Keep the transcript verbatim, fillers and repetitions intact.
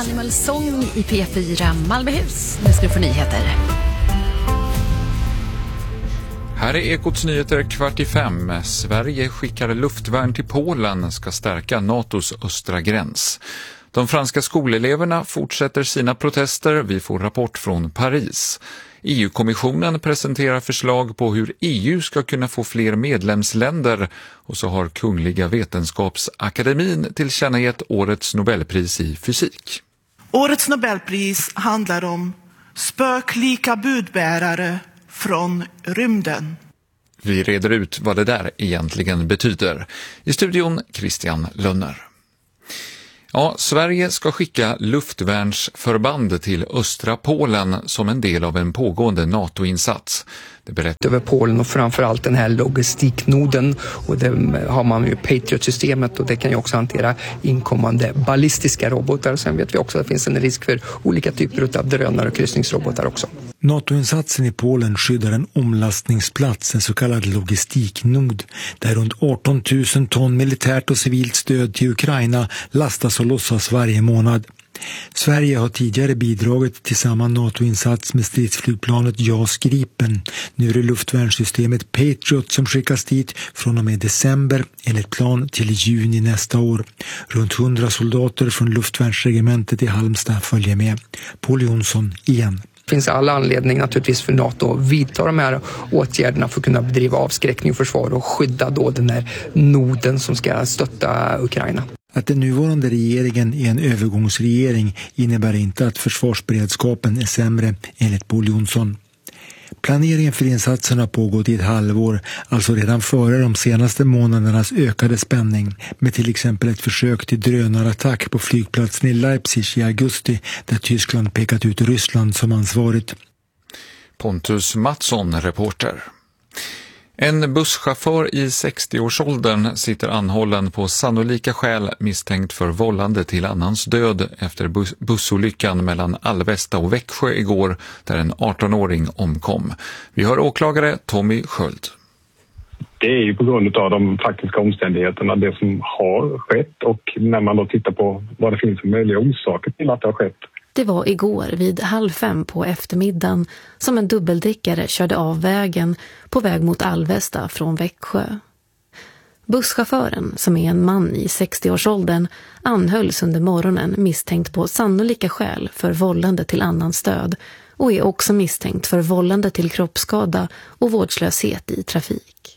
Animal Song i P fyra Malmöhus. Nu ska du få nyheter. Här är Ekots nyheter kvart i fem. Sverige skickar luftvärn till Polen, ska stärka NATOs östra gräns. De franska skoleleverna fortsätter sina protester. Vi får rapport från Paris. E U-kommissionen presenterar förslag på hur E U ska kunna få fler medlemsländer. Och så har Kungliga Vetenskapsakademin tillkännagett årets Nobelpris i fysik. Årets Nobelpris handlar om spöklika budbärare från rymden. Vi reder ut vad det där egentligen betyder. I studion Christian Lönner. Ja, Sverige ska skicka luftvärnsförband till östra Polen som en del av en pågående NATO-insats. Det berättar över Polen och framförallt den här logistiknoden, och det har man ju Patriot-systemet, och det kan ju också hantera inkommande ballistiska robotar. Sen vet vi också att det finns en risk för olika typer av drönare och kryssningsrobotar också. NATO-insatsen i Polen skyddar en omlastningsplats, en så kallad logistiknod, där runt arton tusen ton militärt och civilt stöd till Ukraina lastas och lossas varje månad. Sverige har tidigare bidragit till samma NATO-insats med stridsflygplanet JAS Gripen. Nu är det luftvärnssystemet Patriot som skickas dit från och med december enligt plan till juni nästa år. Runt hundra soldater från luftvärnsregementet i Halmstad följer med. Paul Jonsson igen. Det finns alla anledning naturligtvis för NATO att vidta de här åtgärderna för att kunna bedriva avskräckning och försvar och skydda då den här noden som ska stötta Ukraina. Att den nuvarande regeringen är en övergångsregering innebär inte att försvarsberedskapen är sämre, enligt Paul Jonsson. Planeringen för insatsen har pågått i ett halvår, alltså redan före de senaste månadernas ökade spänning, med till exempel ett försök till drönarattack på flygplatsen i Leipzig i augusti, där Tyskland pekat ut Ryssland som ansvarigt. Pontus Mattsson, reporter. En busschaufför i sextioårsåldern sitter anhållen på sannolika skäl misstänkt för vållande till annans död efter bus- bussolyckan mellan Alvesta och Växjö igår, där en arton-åring omkom. Vi hör åklagare Tommy Sköld. Det är ju på grund av de faktiska omständigheterna, det som har skett, och när man då tittar på vad det finns för möjliga orsaker till att det har skett. Det var igår vid halv fem på eftermiddagen som en dubbeldäckare körde av vägen på väg mot Alvesta från Växjö. Busschauffören, som är en man i sextioårsåldern, anhölls under morgonen misstänkt på sannolika skäl för vållande till annans död och är också misstänkt för vållande till kroppsskada och vårdslöshet i trafik.